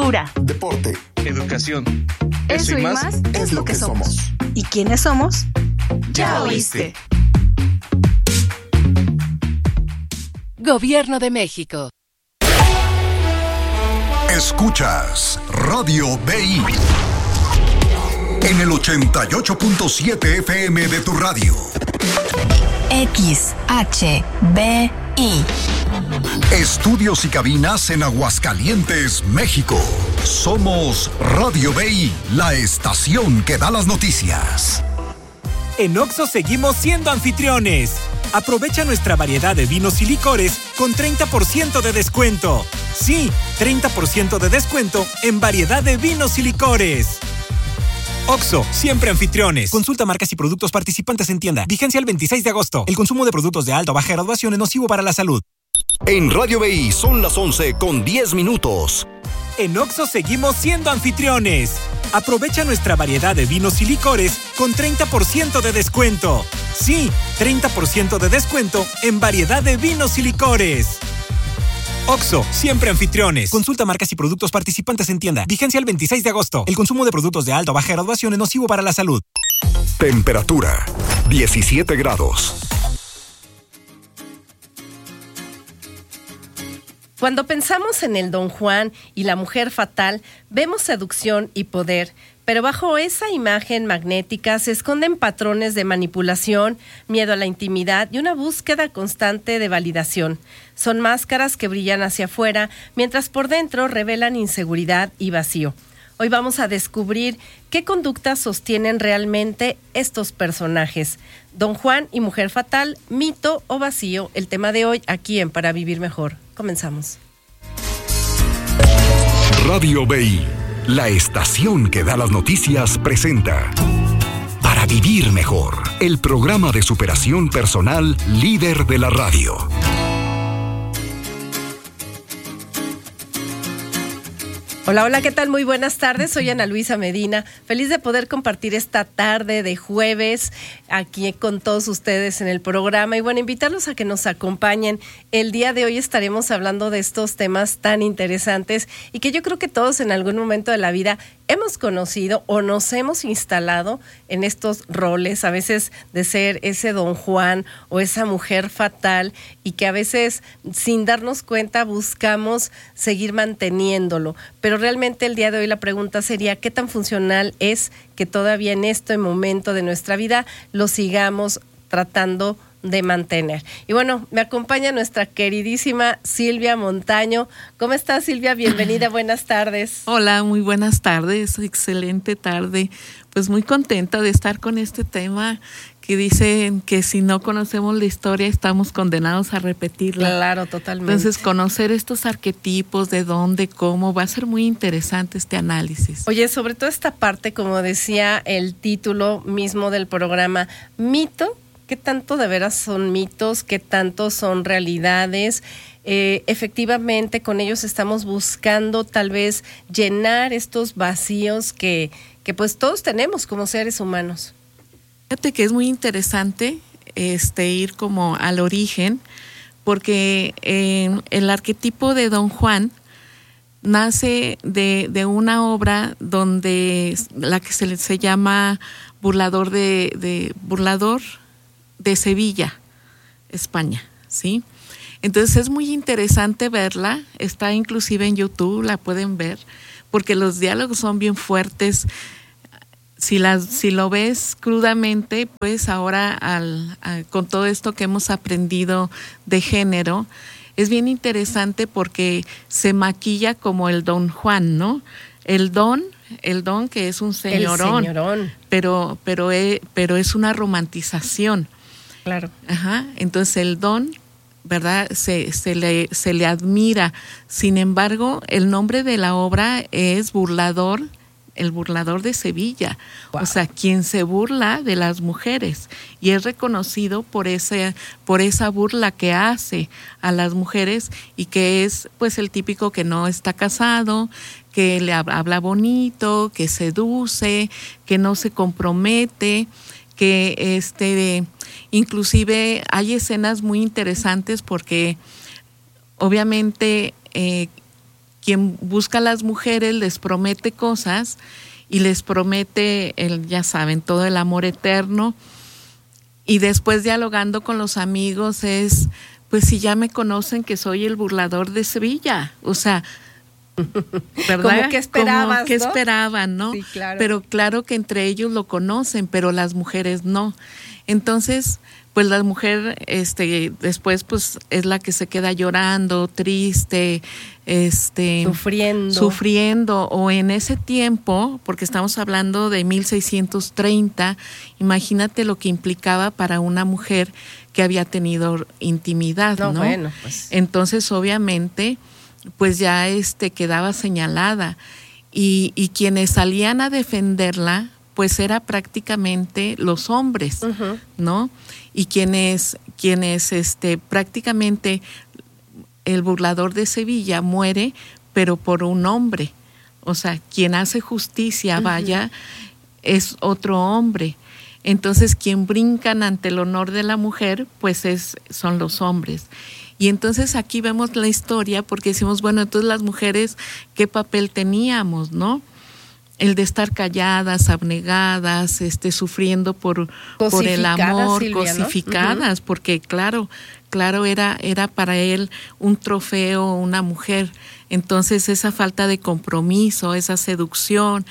cultura, deporte, educación. Eso y más es lo que somos. ¿Y quiénes somos? Ya oíste. Gobierno de México. Escuchas Radio BI en el 88.7 FM de tu radio. XHBI. Estudios y cabinas en Aguascalientes, México. Somos Radio BI, la estación que da las noticias. En Oxxo seguimos siendo anfitriones. Aprovecha nuestra variedad de vinos y licores con 30% de descuento. Sí, 30% de descuento en variedad de vinos y licores. Oxxo, siempre anfitriones. Consulta marcas y productos participantes en tienda. Vigencia el 26 de agosto. El consumo de productos de alta o baja graduación es nocivo para la salud. En Radio BI son las 11:10. En Oxxo seguimos siendo anfitriones. Aprovecha nuestra variedad de vinos y licores con 30% de descuento. Sí, 30% de descuento en variedad de vinos y licores. Oxxo, siempre anfitriones. Consulta marcas y productos participantes en tienda. Vigencia el 26 de agosto. El consumo de productos de alta o baja graduación es nocivo para la salud. Temperatura, 17 grados. Cuando pensamos en el Don Juan y la mujer fatal, vemos seducción y poder, pero bajo esa imagen magnética se esconden patrones de manipulación, miedo a la intimidad y una búsqueda constante de validación. Son máscaras que brillan hacia afuera, mientras por dentro revelan inseguridad y vacío. Hoy vamos a descubrir qué conductas sostienen realmente estos personajes. Don Juan y mujer fatal, mito o vacío, el tema de hoy aquí en Para Vivir Mejor. Comenzamos. Radio BI, la estación que da las noticias, presenta Para Vivir Mejor, el programa de superación personal líder de la radio. Hola, hola, ¿qué tal? Muy buenas tardes, soy Ana Luisa Medina, feliz de poder compartir esta tarde de jueves aquí con todos ustedes en el programa y bueno, invitarlos a que nos acompañen. El día de hoy estaremos hablando de estos temas tan interesantes y que yo creo que todos en algún momento de la vida hemos conocido o nos hemos instalado en estos roles, a veces de ser ese Don Juan o esa mujer fatal y que a veces sin darnos cuenta buscamos seguir manteniéndolo. Pero realmente el día de hoy la pregunta sería ¿qué tan funcional es que todavía en este momento de nuestra vida lo sigamos tratando de mantener? Y bueno, me acompaña nuestra queridísima Silvia Montaño. ¿Cómo estás, Silvia? Bienvenida, buenas tardes. Hola, muy buenas tardes, excelente tarde. Pues muy contenta de estar con este tema que dicen que si no conocemos la historia estamos condenados a repetirla. Claro, totalmente. Entonces, conocer estos arquetipos, de dónde, cómo, va a ser muy interesante este análisis. Oye, sobre todo esta parte, como decía el título mismo del programa, mito. ¿Qué tanto de veras son mitos? ¿Qué tanto son realidades? Efectivamente, con ellos estamos buscando tal vez llenar estos vacíos que pues todos tenemos como seres humanos. Fíjate que es muy interesante ir como al origen, porque el arquetipo de Don Juan nace de una obra donde la que se llama Burlador de Sevilla, España, ¿sí? Entonces es muy interesante verla, está inclusive en YouTube, la pueden ver, porque los diálogos son bien fuertes. Si lo ves crudamente, pues ahora con todo esto que hemos aprendido de género, es bien interesante porque se maquilla como el Don Juan, ¿no? El don que es un señorón, pero es una romantización. Claro. Ajá. Entonces el don, ¿verdad? Se le admira. Sin embargo, el nombre de la obra es el burlador de Sevilla. Wow. O sea, quien se burla de las mujeres y es reconocido por esa burla que hace a las mujeres y que es pues el típico que no está casado, que le habla bonito, que seduce, que no se compromete, que inclusive hay escenas muy interesantes porque obviamente quien busca a las mujeres les promete cosas y les promete, ya saben, todo el amor eterno. Y después dialogando con los amigos es, pues si ya me conocen que soy el burlador de Sevilla, o sea, ¿verdad? Como que esperabas, como que ¿no? esperaban, ¿no? Sí, claro. Pero claro que entre ellos lo conocen, pero las mujeres no. Entonces, pues la mujer después pues es la que se queda llorando, triste, sufriendo, o en ese tiempo, porque estamos hablando de 1630, imagínate lo que implicaba para una mujer que había tenido intimidad, ¿no? Bueno, pues. Entonces, obviamente, pues ya quedaba señalada y quienes salían a defenderla pues era prácticamente los hombres, uh-huh, ¿no? Y quienes prácticamente el burlador de Sevilla muere, pero por un hombre. O sea, quien hace justicia, uh-huh, vaya, es otro hombre. Entonces, quien brincan ante el honor de la mujer, pues son los hombres. Y entonces aquí vemos la historia porque decimos, bueno, entonces las mujeres, ¿qué papel teníamos, no? El de estar calladas, abnegadas, sufriendo por el amor, Silvia, cosificadas, ¿no? Porque claro era para él un trofeo, una mujer. Entonces esa falta de compromiso, esa seducción,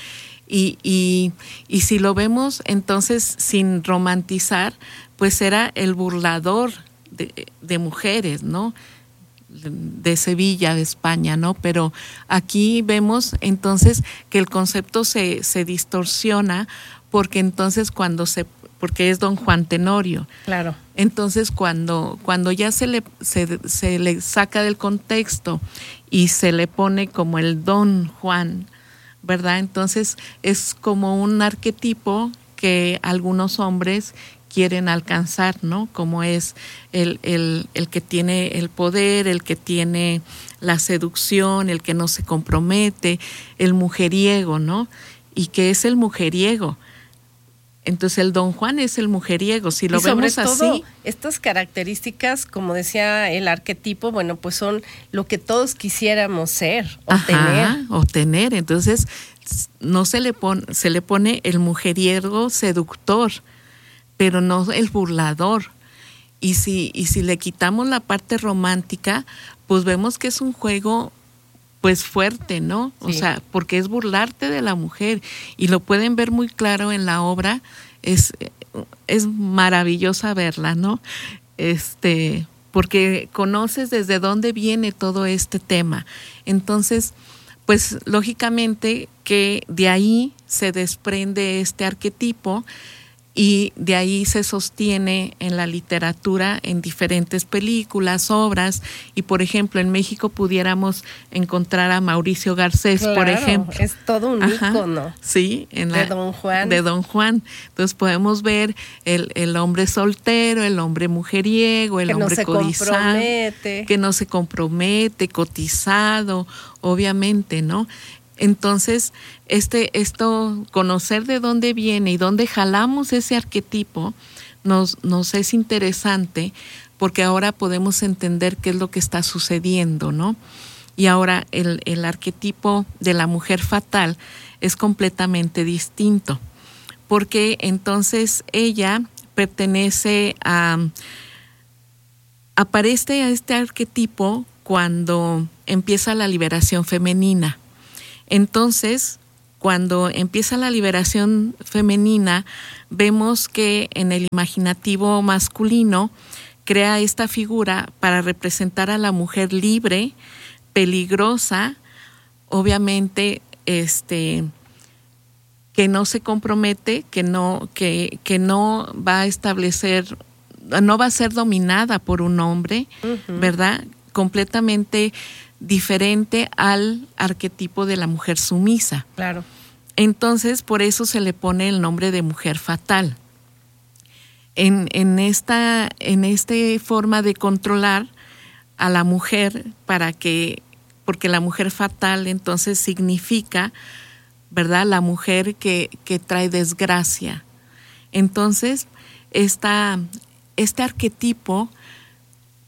y si lo vemos entonces sin romantizar, pues era el burlador de mujeres, ¿no? De Sevilla, de España, ¿no? Pero aquí vemos entonces que el concepto se distorsiona porque entonces porque es don Juan Tenorio. Claro. Entonces cuando ya se le saca del contexto y se le pone como el don Juan, ¿verdad? Entonces es como un arquetipo que algunos hombres quieren alcanzar, ¿no? Como es el que tiene el poder, el que tiene la seducción, el que no se compromete, el mujeriego, ¿no? ¿Y qué es el mujeriego? Entonces el don Juan es el mujeriego, si lo vemos así. Sobre todo, estas características, como decía el arquetipo, bueno, pues son lo que todos quisiéramos ser o tener. Entonces no se le pone el mujeriego seductor, pero no el burlador. Y si le quitamos la parte romántica, pues vemos que es un juego pues fuerte, ¿no? Sí. O sea, porque es burlarte de la mujer y lo pueden ver muy claro en la obra, es maravillosa verla, ¿no? Porque conoces desde dónde viene todo este tema. Entonces, pues lógicamente que de ahí se desprende este arquetipo y de ahí se sostiene en la literatura, en diferentes películas, obras, y por ejemplo en México pudiéramos encontrar a Mauricio Garcés, claro, por ejemplo. Es todo un ícono. Sí, de Don Juan. De Don Juan. Entonces podemos ver el hombre soltero, el hombre mujeriego, el hombre codiciado, que no se compromete, cotizado, obviamente, ¿no? Entonces, conocer de dónde viene y dónde jalamos ese arquetipo nos es interesante porque ahora podemos entender qué es lo que está sucediendo, ¿no? Y ahora el arquetipo de la mujer fatal es completamente distinto, porque entonces ella aparece a este arquetipo cuando empieza la liberación femenina. Entonces, cuando empieza la liberación femenina, vemos que en el imaginativo masculino crea esta figura para representar a la mujer libre, peligrosa, obviamente, que no se compromete, que no va a establecer, no va a ser dominada por un hombre, uh-huh, ¿verdad? Completamente diferente al arquetipo de la mujer sumisa. Claro. Entonces, por eso se le pone el nombre de mujer fatal. En esta forma de controlar a la mujer porque la mujer fatal entonces significa, ¿verdad?, la mujer que trae desgracia. Entonces, este arquetipo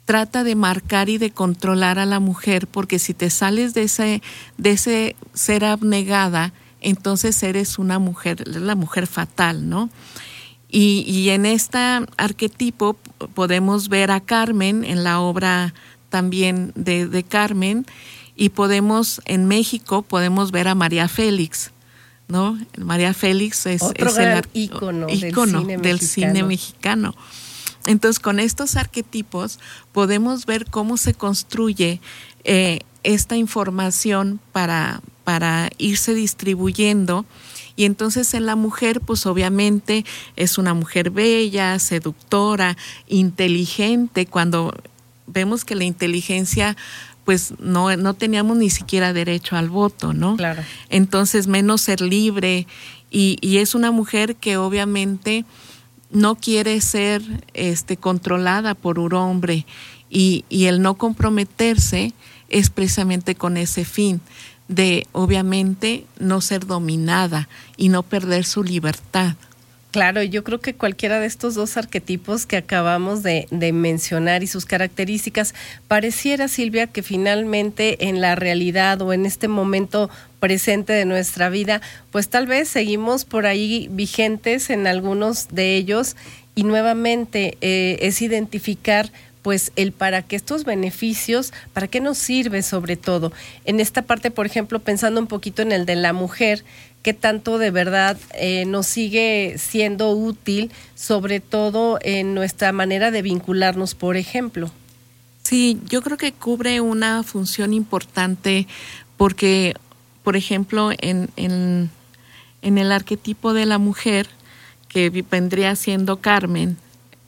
trata de marcar y de controlar a la mujer, porque si te sales de ese ser abnegada, entonces eres una mujer, la mujer fatal, ¿no? Y en este arquetipo podemos ver a Carmen en la obra también de Carmen, y en México podemos ver a María Félix, ¿no? María Félix es el ícono del cine mexicano. Entonces, con estos arquetipos podemos ver cómo se construye esta información para irse distribuyendo. Y entonces en la mujer, pues obviamente es una mujer bella, seductora, inteligente. Cuando vemos que la inteligencia, pues no teníamos ni siquiera derecho al voto, ¿no? Claro. Entonces, menos ser libre. Y es una mujer que obviamente no quiere ser controlada por un hombre. Y el no comprometerse es precisamente con ese fin de, obviamente, no ser dominada y no perder su libertad. Claro, yo creo que cualquiera de estos dos arquetipos que acabamos de mencionar y sus características, pareciera, Silvia, que finalmente en la realidad o en este momento presente de nuestra vida, pues tal vez seguimos por ahí vigentes en algunos de ellos, y nuevamente es identificar pues el para qué estos beneficios, para qué nos sirve sobre todo. En esta parte, por ejemplo, pensando un poquito en el de la mujer, qué tanto de verdad nos sigue siendo útil, sobre todo en nuestra manera de vincularnos, por ejemplo. Sí, yo creo que cubre una función importante porque, por ejemplo, en el arquetipo de la mujer, que vendría siendo Carmen,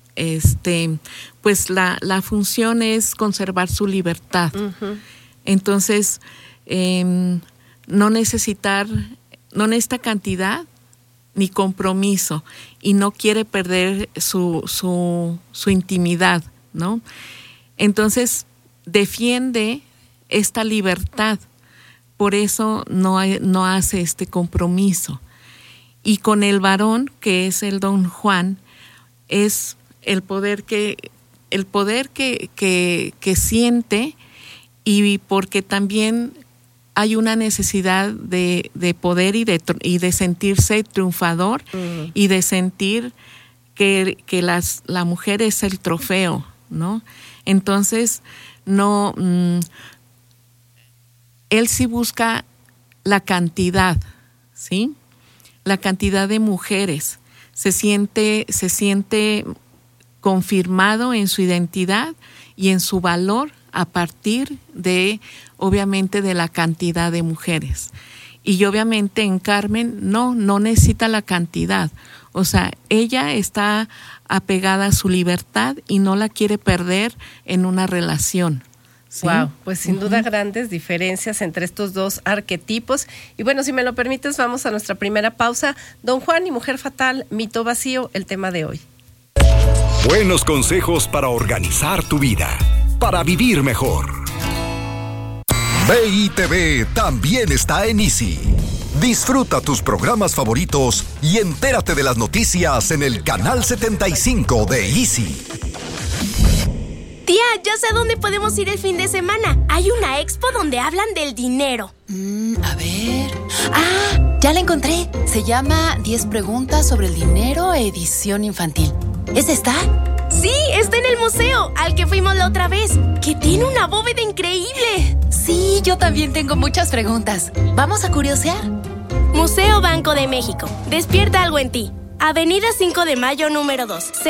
pues la función es conservar su libertad. Uh-huh. Entonces, no necesita cantidad ni compromiso, y no quiere perder su intimidad, ¿no? Entonces, defiende esta libertad, por eso no hace este compromiso. Y con el varón, que es el Don Juan, es el poder que siente, y porque también hay una necesidad de poder y de sentirse triunfador. Uh-huh. Y de sentir que la mujer es el trofeo, ¿no? Entonces, él sí busca la cantidad, ¿sí? La cantidad de mujeres. Se siente confirmado en su identidad y en su valor a partir de, obviamente, de la cantidad de mujeres. Y obviamente en Carmen no necesita la cantidad. O sea, ella está apegada a su libertad y no la quiere perder en una relación. ¿Sí? Wow, pues sin duda grandes diferencias entre estos dos arquetipos. Y bueno, si me lo permites, vamos a nuestra primera pausa. Don Juan y Mujer Fatal, mito vacío, el tema de hoy. Buenos consejos para organizar tu vida, para vivir mejor. BITV también está en Easy. Disfruta tus programas favoritos y entérate de las noticias en el canal 75 de Easy. Tía, ya sé a dónde podemos ir el fin de semana. Hay una expo donde hablan del dinero. A ver... ¡Ah! Ya la encontré. Se llama 10 preguntas sobre el dinero, edición infantil. ¿Es esta? Sí, está en el museo, al que fuimos la otra vez, que tiene una bóveda increíble. Sí, yo también tengo muchas preguntas. ¿Vamos a curiosear? Museo Banco de México. Despierta algo en ti. Avenida 5 de Mayo, número 2.